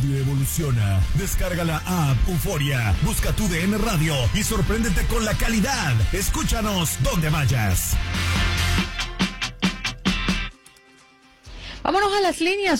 radio evoluciona. Descarga la app Euforia, busca tu DN Radio y sorpréndete con la calidad. Escúchanos donde vayas. Vámonos a las líneas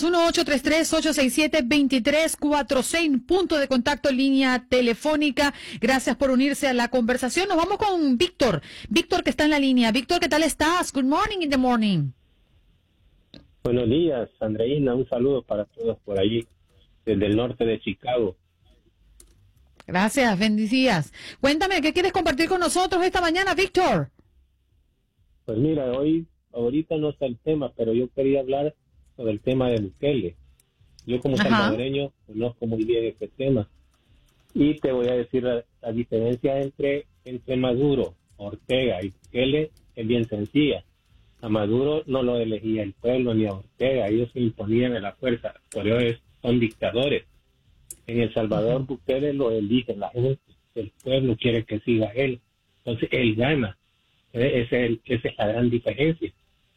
1-833-867-2346, punto de contacto, línea telefónica. Gracias por unirse a la conversación. Nos vamos con Víctor. Víctor, que está en la línea. Víctor, ¿qué tal estás? Good morning in the morning. Buenos días, Andreina. Un saludo para todos por allí, desde el norte de Chicago. Gracias, bendiciones. Cuéntame, ¿qué quieres compartir con nosotros esta mañana, Víctor? Pues mira, ahorita no está el tema, pero yo quería hablar sobre el tema de Bukele. Yo como salvadoreño conozco muy bien este tema y te voy a decir la diferencia entre Maduro, Ortega y Bukele es bien sencilla. A Maduro no lo elegía el pueblo ni a Ortega, ellos se imponían de la fuerza, por eso son dictadores. En El Salvador Bukele lo eligen la gente, el pueblo quiere que siga él, entonces él gana. Esa es la gran diferencia.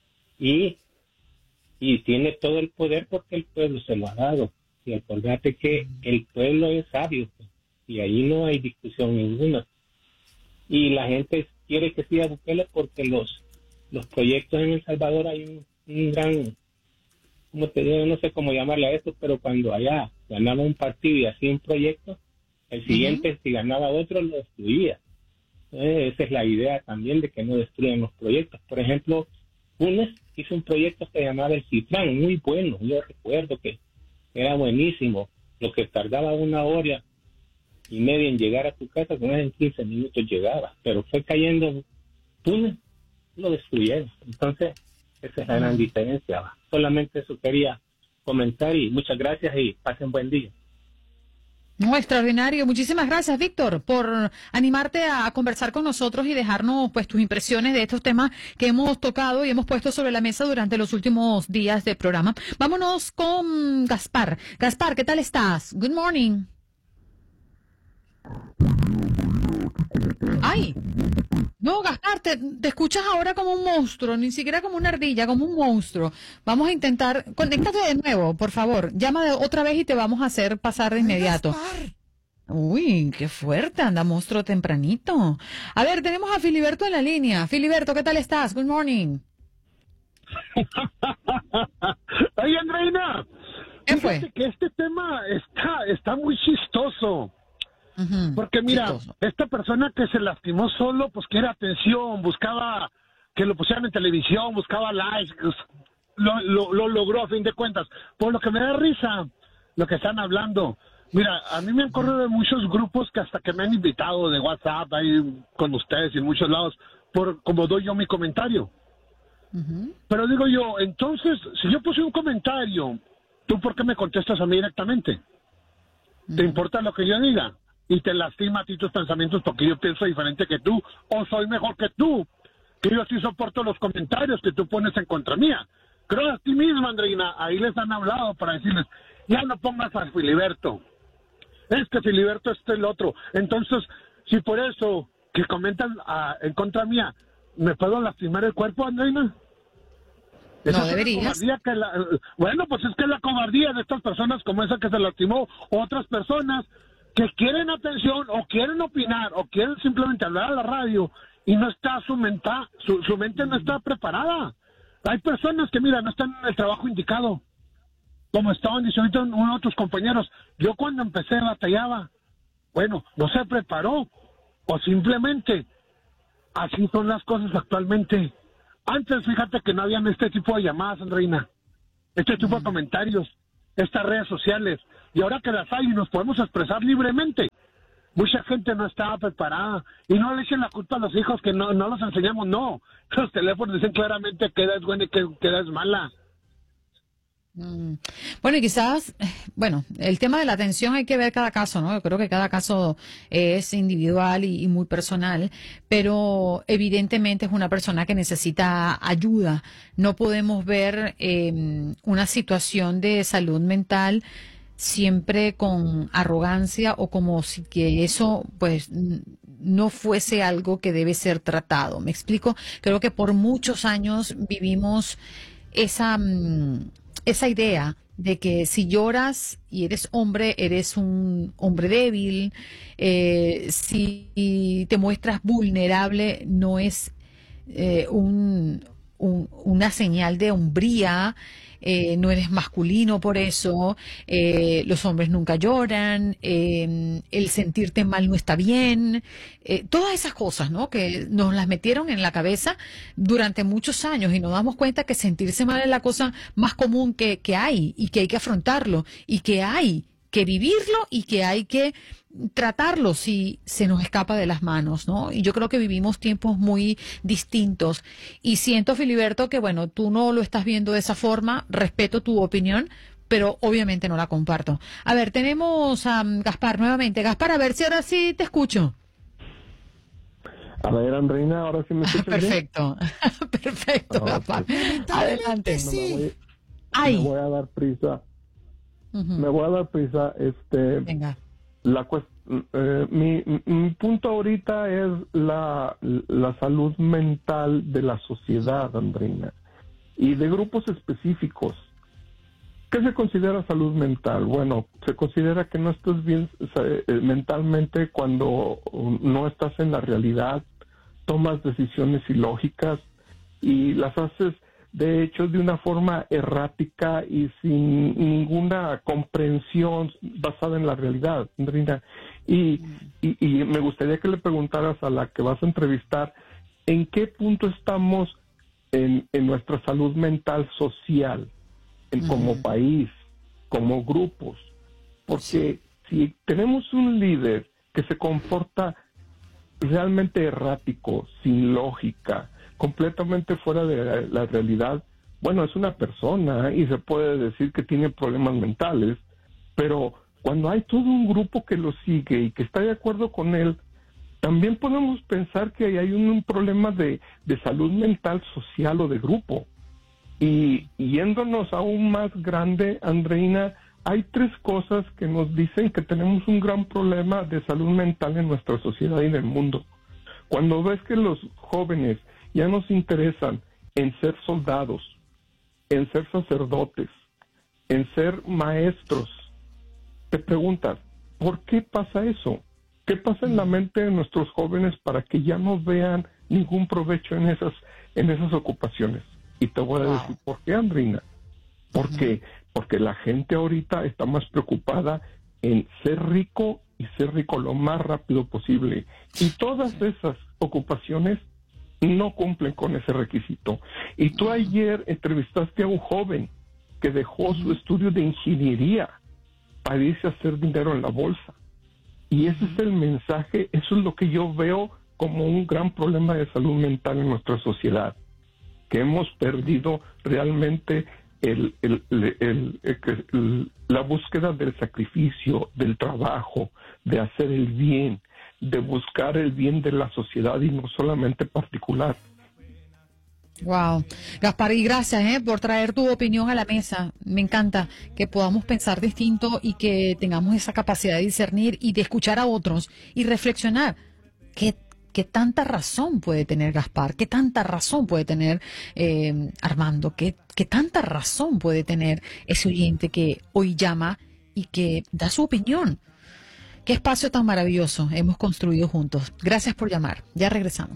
Y tiene todo el poder porque el pueblo se lo ha dado. Y acordate que el pueblo es sabio, y ahí no hay discusión ninguna. Y la gente quiere que siga Bukele porque los proyectos en El Salvador hay un gran, como te digo, no sé cómo llamarle a esto, pero cuando allá ganaba un partido y hacía un proyecto, el siguiente, si ganaba otro, lo destruía. Esa es la idea también de que no destruyan los proyectos. Por ejemplo, Funes hizo un proyecto que se llamaba el Citran, muy bueno. Yo recuerdo que era buenísimo. Lo que tardaba 1 hora y media en llegar a tu casa, con él en 15 minutos llegaba. Pero fue cayendo Funes, lo destruyeron. Entonces, esa es la gran diferencia. Solamente eso quería comentar y muchas gracias y pasen buen día. No, extraordinario. Muchísimas gracias, Víctor, por animarte a conversar con nosotros y dejarnos pues tus impresiones de estos temas que hemos tocado y hemos puesto sobre la mesa durante los últimos días del programa. Vámonos con Gaspar. Gaspar, ¿qué tal estás? Good morning. ¡Ay! No, Gaspar, te escuchas ahora como un monstruo, ni siquiera como una ardilla, como un monstruo. Vamos a intentar, conéctate de nuevo, por favor. Llama otra vez y te vamos a hacer pasar de inmediato. Uy, qué fuerte, anda monstruo tempranito. A ver, tenemos a Filiberto en la línea. Filiberto, ¿qué tal estás? Good morning. Ay, Andreina, ¿Qué fue? que este tema está muy chistoso. Porque mira, chistoso. Esta persona que se lastimó solo, pues quiere atención, buscaba que lo pusieran en televisión, buscaba likes, lo logró a fin de cuentas. Por lo que me da risa lo que están hablando. Mira, a mí me han corrido de muchos grupos que hasta que me han invitado de WhatsApp ahí con ustedes y en muchos lados, por como doy yo mi comentario. Pero digo yo, entonces, si yo puse un comentario, ¿tú por qué me contestas a mí directamente? ¿Te importa lo que yo diga? Y te lastima a ti tus pensamientos porque yo pienso diferente que tú, o soy mejor que tú, que yo sí soporto los comentarios que tú pones en contra mía. Creo a ti misma, Andreina, ahí les han hablado para decirles, ya no pongas a Filiberto, es que Filiberto es el otro. Entonces, si por eso que comentan en contra mía, ¿me puedo lastimar el cuerpo, Andreina? No deberías. Bueno, pues es que la cobardía de estas personas como esa que se lastimó, otras personas que quieren atención o quieren opinar o quieren simplemente hablar a la radio y no está su mente no está preparada. Hay personas que, mira, no están en el trabajo indicado. Como estaban diciendo uno de tus compañeros, yo cuando empecé batallaba. Bueno, no se preparó o simplemente así son las cosas actualmente. Antes, fíjate que no habían este tipo de llamadas, Andreina, este tipo de comentarios, estas redes sociales, y ahora que las hay y nos podemos expresar libremente, mucha gente no estaba preparada, y no le echen la culpa a los hijos que no los enseñamos, no, los teléfonos dicen claramente qué edad es buena y qué edad es mala. Bueno, y quizás, el tema de la atención hay que ver cada caso, ¿no? Yo creo que cada caso es individual y muy personal, pero evidentemente es una persona que necesita ayuda. No podemos ver una situación de salud mental siempre con arrogancia o como si que eso, pues, no fuese algo que debe ser tratado. ¿Me explico? Creo que por muchos años vivimos esa idea de que si lloras y eres hombre, eres un hombre débil, si te muestras vulnerable, no es una señal de hombría, no eres masculino por eso, los hombres nunca lloran, el sentirte mal no está bien, todas esas cosas, ¿no? Que nos las metieron en la cabeza durante muchos años y nos damos cuenta que sentirse mal es la cosa más común que hay y que hay que afrontarlo y que hay que vivirlo y que hay que tratarlo si se nos escapa de las manos, ¿no? Y yo creo que vivimos tiempos muy distintos y siento, Filiberto, que bueno, tú no lo estás viendo de esa forma, respeto tu opinión, pero obviamente no la comparto. A ver, tenemos a Gaspar nuevamente. Gaspar, a ver si ahora sí te escucho. A ver, Andreina, ahora sí me escuchas bien. Perfecto, perfecto, Gaspar. Adelante. Me voy a dar prisa. Me voy a dar prisa. Venga. Mi punto ahorita es la salud mental de la sociedad, Andreina, y de grupos específicos. ¿Qué se considera salud mental? Bueno, se considera que no estás bien mentalmente cuando no estás en la realidad, tomas decisiones ilógicas y las haces de hecho de una forma errática y sin ninguna comprensión basada en la realidad, Andrina. Y me gustaría que le preguntaras a la que vas a entrevistar en qué punto estamos en nuestra salud mental social, como país, como grupos. Porque si tenemos un líder que se comporta realmente errático, sin lógica, completamente fuera de la realidad, bueno, es una persona y se puede decir que tiene problemas mentales, pero cuando hay todo un grupo que lo sigue y que está de acuerdo con él, también podemos pensar que hay un problema de salud mental social o de grupo. Y yéndonos aún más grande, Andreina, hay 3 cosas que nos dicen que tenemos un gran problema de salud mental en nuestra sociedad y en el mundo. Cuando ves que los jóvenes ya no se interesan en ser soldados, en ser sacerdotes, en ser maestros, te preguntas, ¿por qué pasa eso? ¿Qué pasa en la mente de nuestros jóvenes para que ya no vean ningún provecho en esas ocupaciones? Y te voy a decir, ¿por qué, Andrina? Porque la gente ahorita está más preocupada en ser rico y ser rico lo más rápido posible. Y todas esas ocupaciones no cumplen con ese requisito. Y tú ayer entrevistaste a un joven que dejó su estudio de ingeniería para irse a hacer dinero en la bolsa. Y ese es el mensaje, eso es lo que yo veo como un gran problema de salud mental en nuestra sociedad, que hemos perdido realmente la búsqueda del sacrificio, del trabajo, de hacer el bien, de buscar el bien de la sociedad y no solamente particular. Wow, Gaspar, y gracias por traer tu opinión a la mesa. Me encanta que podamos pensar distinto y que tengamos esa capacidad de discernir y de escuchar a otros y reflexionar. ¿Qué tanta razón puede tener Gaspar? ¿Qué tanta razón puede tener Armando? ¿Qué tanta razón puede tener ese oyente que hoy llama y que da su opinión? Qué espacio tan maravilloso hemos construido juntos. Gracias por llamar. Ya regresamos.